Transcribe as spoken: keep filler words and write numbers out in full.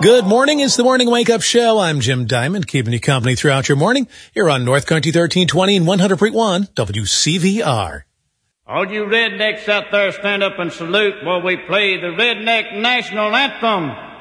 Good morning. It's the Morning Wake Up Show. I'm Jim Diamond, keeping you company throughout your morning here on North Country thirteen twenty and one hundred point one W C V R. All you rednecks out there, stand up and salute while we play the Redneck National Anthem.